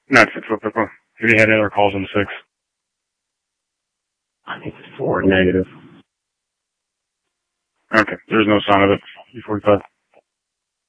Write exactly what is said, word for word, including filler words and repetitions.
Not six foot people. Have you had other calls in six? I think it's four negative. Okay. There's no sign of it. E forty-five.